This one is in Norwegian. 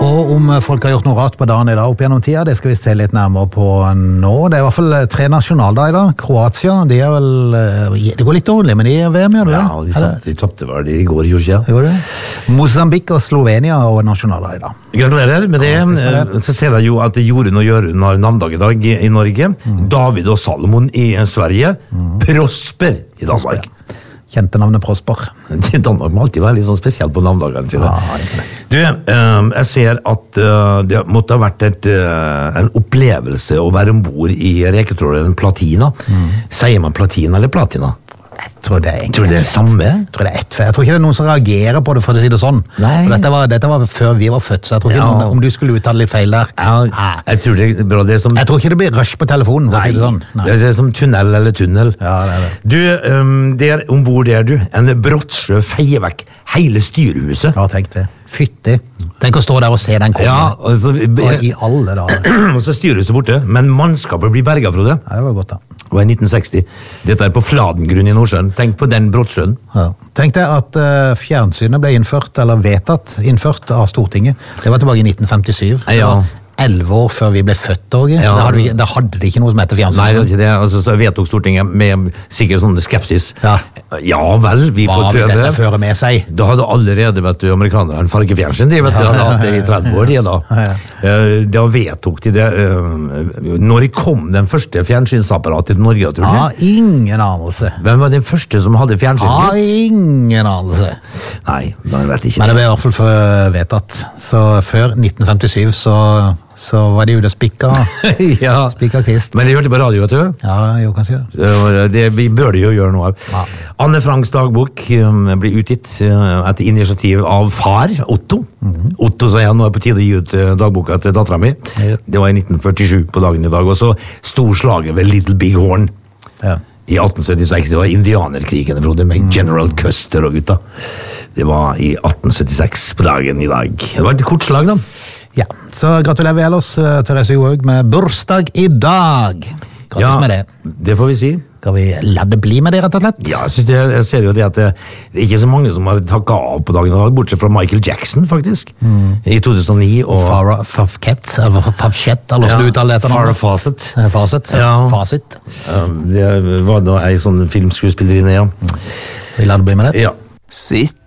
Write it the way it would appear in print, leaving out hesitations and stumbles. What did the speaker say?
Og om folk har gjort noe rart på dagen i dag opp gjennom tida, det skal vi se litt nærmere på nå. Det er i hvert fall 3 nasjonaldager da. Kroatia, de er vel... Det går litt dårlig, men de er VM, gjør det? Ja, de tappte vel i går, gjorde ikke? Gjorde det? Mozambique og Slovenia og nasjonaldag i dag. Gratulerer med det. Så ser jeg jo at Jorunn og Jørund har navndag i dag i Norge. David og Salomon i Sverige. Prosper i Danmark. Kjente navnet Prosper. Danmark må alltid være litt sånn spesielt på navndagene sine. Du, jeg ser at det måtte ha vært en opplevelse å være ombord i reketråleren Platina. Sier man Platina eller Platina? Jeg tror det er egentlig tror det er samme? Jeg tror det er ett. Jeg tror ikke det er noen som reagerer på det, for å si det sånn. Dette var før vi var født, så jeg tror ikke noen, om du skulle uttale litt feil der. Jeg tror det er bra det som... Jeg tror ikke det blir rush på telefonen, for å si det sånn. Det er som tunnel eller tunnel. Ja, det er det. Du, der ombord der du, en Brottsjø feier vekk hele styrehuset. Ja, tenk det. Fytti. Tenk å stå der og se den komme. Ja, altså, i alle dager. Og så styrehuset borte, men mannskapet blir berget, Frode. Ja, det var godt da. Det var i 1960. Dette er på Fladengrunn i Nordsjøen. Tenk på den Brottsjøen. Ja. Tenk deg at fjernsynet ble innført av Stortinget. Det var tilbake i 1957. Det var 11 år før vi ble født, Åge. Da hadde de ikke noe som heter fjernsyn. Nei, det er ikke det. Altså, så vedtok Stortinget med sikkert sånn skepsis. Ja vel, vi får prøve. Hva vil dette føre med seg? Da hadde allerede, vet du, amerikanerne fargefjernsyn. De hadde hatt det i 30 år, de da. Da vedtok de det. Når kom den første fjernsynsapparatet til Norge, tror du? Ja, ingen anelse. Hvem var den første som hadde fjernsyn? Ja, ingen anelse. Nei, man vet ikke. Men det ble i hvert fall vedtatt. Så før 1957 så var de ute og spikka kvist. Men de hørte på radio, vet du? Ja, jo, kan si det. Vi bør jo gjøre noe av. Anne Franks dagbok blir utgitt etter initiativ av far, Otto. Otto sa nå er på tide å gi ut dagboka til datteren min. Det var i 1947 på dagen i dag. Og så storslaget ved Little Big Horn. I 1876, det var indianerkrigen, med General Custer og gutta. Det var i 1876 på dagen i dag. Det var et kort slag da. Ja, så gratulerer vi ellers Therese Johaug med bursdag i dag. Gratis med det. Det får vi si. Skal vi la det bli med det, rett og slett? Ja, jeg ser jo det at det er ikke så mange som har takket av på dagen i dag, bortsett fra Michael Jackson, faktisk. I 2009. Og Farrah Fawcett, eller hvordan du uttaler dette? Farrah Fawcett. Fasit. Det var da en sånn filmskuespillerinne, Vi lar det bli med det. Ja. Sitt